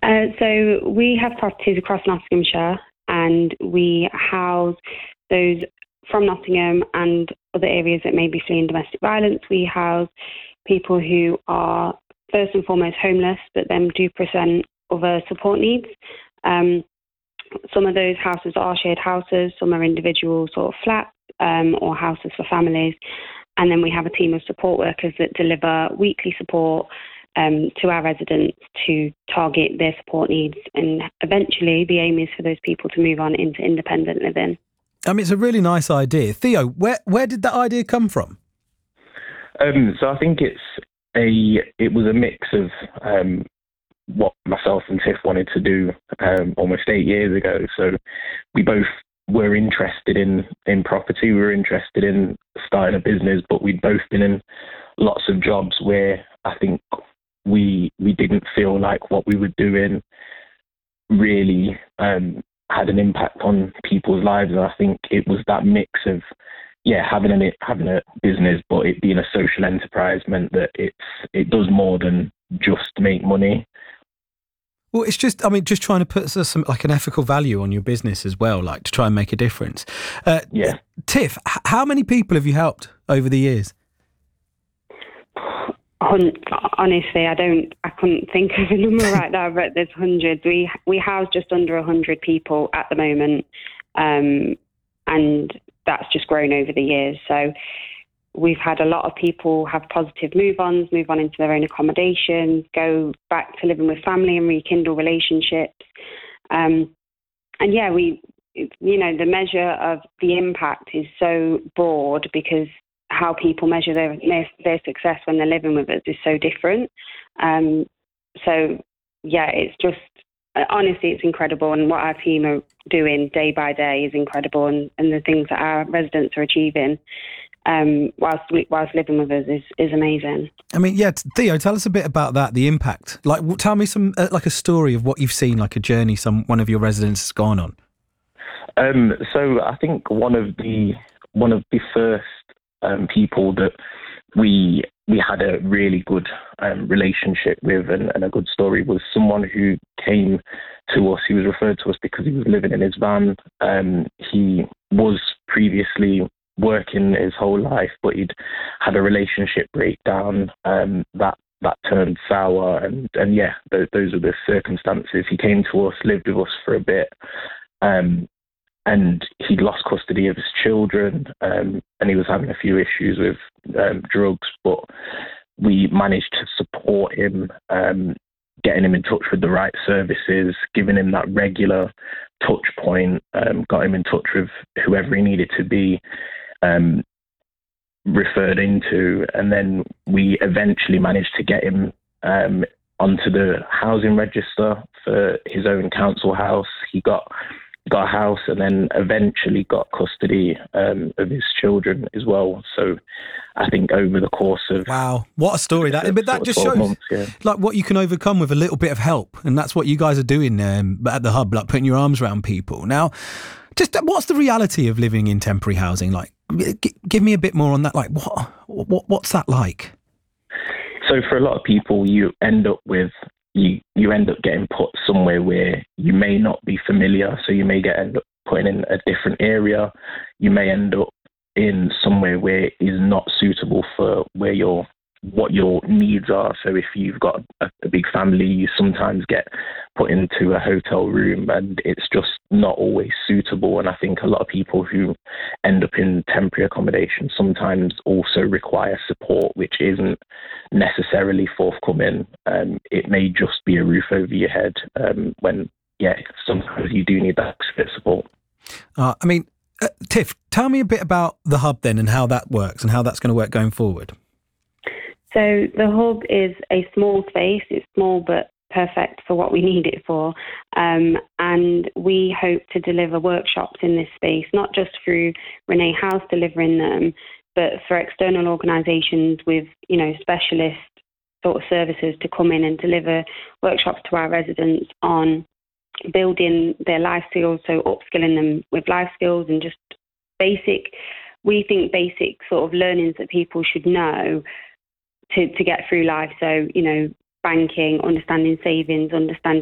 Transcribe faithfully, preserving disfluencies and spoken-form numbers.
Uh, so we have properties across Nottinghamshire, and we house those from Nottingham and other areas that may be fleeing domestic violence. We house people who are first and foremost homeless, but then do present other support needs. Um, some of those houses are shared houses, some are individual sort of flats um, or houses for families. And then we have a team of support workers that deliver weekly support um, to our residents to target their support needs. And eventually the aim is for those people to move on into independent living. I mean, it's a really nice idea. Theo, where where did that idea come from? Um, so I think it's a it was a mix of um, what myself and Tiff wanted to do um, almost eight years ago. So we both were interested in, in property. We were interested in starting a business, but we'd both been in lots of jobs where I think we we didn't feel like what we were doing really um, had an impact on people's lives. And I think it was that mix of yeah, having a having a business, but it being a social enterprise meant that it's it does more than just make money. Well, it's just, I mean, just trying to put some like an ethical value on your business as well, like to try and make a difference. Uh, yeah. Tiff, h- how many people have you helped over the years? Honestly, I don't, I couldn't think of a number right now, but there's hundreds. We we house just under a hundred people at the moment, um, and that's just grown over the years. So we've had a lot of people have positive move-ons, move on into their own accommodation, go back to living with family and rekindle relationships. Um, and yeah, we, you know, the measure of the impact is so broad because how people measure their, their, their success when they're living with us is so different. Um, so yeah, it's just, honestly, it's incredible. And what our team are doing day by day is incredible. And, and the things that our residents are achieving Um, whilst whilst living with us is, is amazing. I mean, yeah, Theo, tell us a bit about that, the impact. Like, tell me some, uh, like a story of what you've seen, like a journey some one of your residents has gone on. Um, so I think one of the one of the first um, people that we we had a really good um, relationship with and, and a good story was someone who came to us. He was referred to us because he was living in his van. Um, he was previously working his whole life, but he'd had a relationship breakdown um, that that turned sour, and and yeah, th- those are the circumstances. He came to us, lived with us for a bit, um, and he'd lost custody of his children, um, and he was having a few issues with um, drugs, but we managed to support him, um, getting him in touch with the right services, giving him that regular touch point, um, got him in touch with whoever he needed to be Um, referred into, and then we eventually managed to get him um, onto the housing register for his own council house. He got got a house and then eventually got custody um, of his children as well. So I think over the course of wow, what a story that! But that just shows months, yeah. like what you can overcome with a little bit of help, and that's what you guys are doing um, at the hub, like putting your arms around people. Now, just what's the reality of living in temporary housing like? G- give me a bit more on that. Like, what, what, what's that like? So for a lot of people, you end up with you you end up getting put somewhere where you may not be familiar. So you may get end up put in a different area. You may end up in somewhere where is not suitable for where you're what your needs are. So if you've got a, a big family, you sometimes get put into a hotel room and it's just not always suitable. And I think a lot of people who end up in temporary accommodation sometimes also require support, which isn't necessarily forthcoming. Um, it may just be a roof over your head um, when, yeah, sometimes you do need that extra support. Uh, I mean, uh, Tiff, tell me a bit about the hub then and how that works and how that's going to work going forward. So the hub is a small space. It's small but perfect for what we need it for. Um, and we hope to deliver workshops in this space, not just through Renee House delivering them, but for external organisations with, you know, specialist sort of services to come in and deliver workshops to our residents on building their life skills, so upskilling them with life skills and just basic, we think basic sort of learnings that people should know to, to get through life. So, you know, banking, understanding savings, understanding